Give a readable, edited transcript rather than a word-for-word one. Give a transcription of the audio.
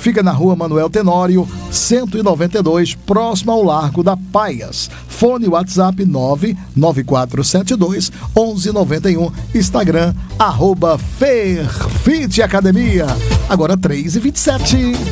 Fica na rua Manuel Tenório, 192, próximo ao Largo da Paias. Fone WhatsApp 99472-1191. Instagram, @Ferfit Academia. Agora 3h27.